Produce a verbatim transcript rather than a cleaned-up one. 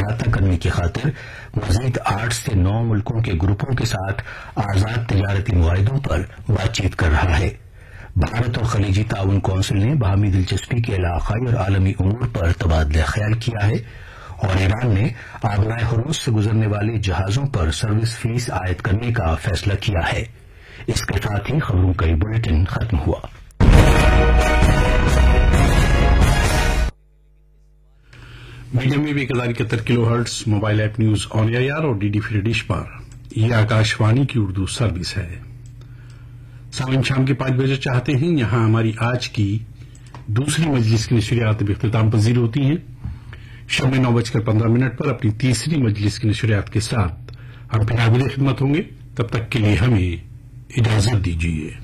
अहाता करने की खातिर मजीद आठ से नौ मुल्कों के ग्रुपों के साथ आजाद तजारती मुआहिदों पर बातचीत कर रहा है। भारत और खलीजी ताउन कौंसिल ने बाहमी दिलचस्पी के इलाकाई और आलमी उमूर पर तबादला ख्याल किया है और ईरान ने आबनाए हुर्मुज से गुजरने वाले जहाजों पर सर्विस फीस आयद करने का फैसला किया है। इसके साथ ही खबरों का ये बुलेटिन खत्म हुआ। मीडियम में भी एक हजार इकहत्तर kilo hertz mobile app news on air और डीडी फ्री डिश पर यह आकाशवाणी की उर्दू सर्विस है। सावन शाम के पांच बजे चाहते हैं यहां हमारी आज की दूसरी मजलिस की नशरियात इख्तिताम पजीर होती हैं। शब में नौ बजकर पंद्रह मिनट पर अपनी तीसरी मजलिस की नशरियात के साथ हम फिर हाजिर खिदमत होंगे। तब तक के लिए हमें इजाजत दीजिए।